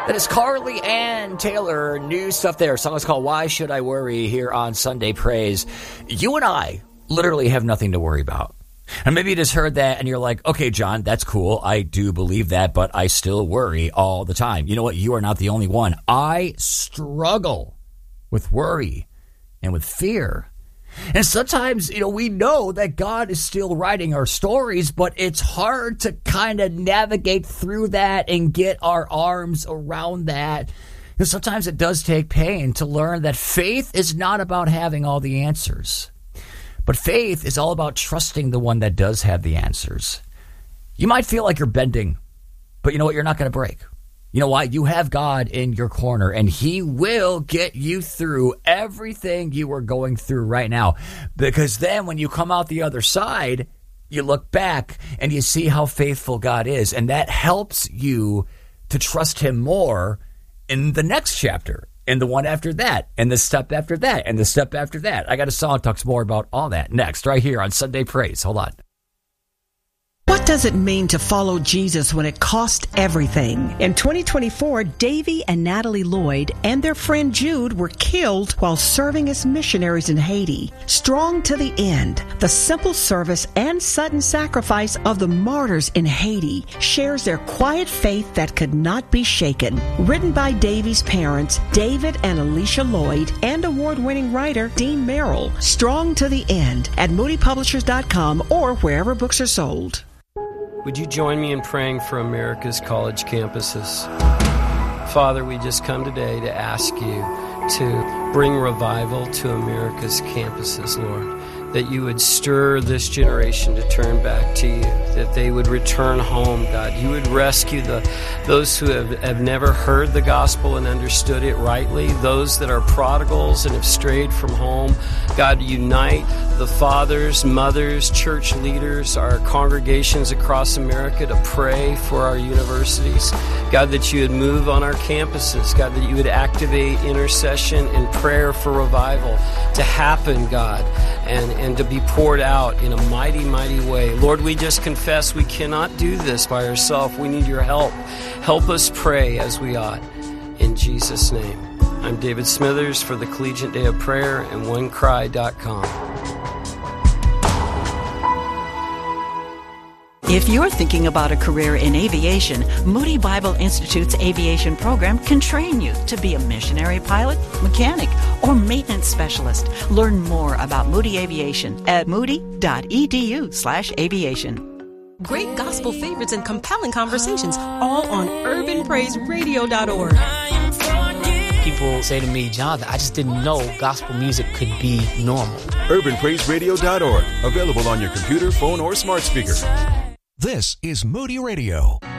That is Carly Ann Taylor. New stuff there. Song is called Why Should I Worry here on Sunday Praise. You and I literally have nothing to worry about. And maybe you just heard that and you're like, okay, John, that's cool. I do believe that, but I still worry all the time. You know what? You are not the only one. I struggle with worry and with fear. And sometimes, we know that God is still writing our stories, but it's hard to kind of navigate through that and get our arms around that. And sometimes it does take pain to learn that faith is not about having all the answers, but faith is all about trusting the one that does have the answers. You might feel like you're bending, but you know what? You're not going to break. You know why? You have God in your corner, and he will get you through everything you are going through right now. Because then when you come out the other side, you look back and you see how faithful God is, and that helps you to trust him more in the next chapter, and the one after that, and the step after that, and the step after that. I got a song that talks more about all that next, right here on Sunday Praise. Hold on. What does it mean to follow Jesus when it costs everything? In 2024, Davy and Natalie Lloyd and their friend Jude were killed while serving as missionaries in Haiti. Strong to the end, the simple service and sudden sacrifice of the martyrs in Haiti shares their quiet faith that could not be shaken. Written by Davy's parents, David and Alicia Lloyd, and award-winning writer Dean Merrill. Strong to the end at moodypublishers.com or wherever books are sold. Would you join me in praying for America's college campuses? Father, we just come today to ask you to bring revival to America's campuses, Lord. That you would stir this generation to turn back to you, that they would return home, God. You would rescue those who have never heard the gospel and understood it rightly, those that are prodigals and have strayed from home. God, unite the fathers, mothers, church leaders, our congregations across America to pray for our universities. God, that you would move on our campuses. God, that you would activate intercession and prayer for revival to happen, God, and to be poured out in a mighty, mighty way. Lord, we just confess we cannot do this by ourselves. We need your help. Help us pray as we ought. In Jesus' name. I'm David Smithers for the Collegiate Day of Prayer and OneCry.com. If you're thinking about a career in aviation, Moody Bible Institute's aviation program can train you to be a missionary pilot, mechanic, or maintenance specialist. Learn more about Moody Aviation at moody.edu/aviation. Great gospel favorites and compelling conversations, all on urbanpraiseradio.org. People say to me, Jonathan, I just didn't know gospel music could be normal. urbanpraiseradio.org, available on your computer, phone, or smart speaker. This is Moody Radio.